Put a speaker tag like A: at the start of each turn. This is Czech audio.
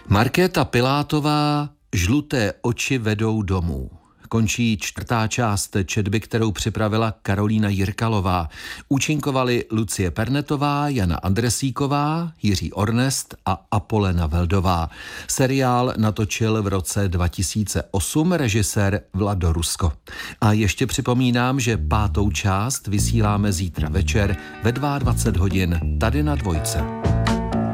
A: Markéta Pilátová, Žluté oči vedou domů. Končí 4. část četby, kterou připravila Karolína Jirkalová. Účinkovali Lucie Pernetová, Jana Andresíková, Jiří Ornest a Apolena Veldová. Seriál natočil v roce 2008 režisér Vlado Rusko. A ještě připomínám, že 5. část vysíláme zítra večer ve 22 hodin tady na Dvojce.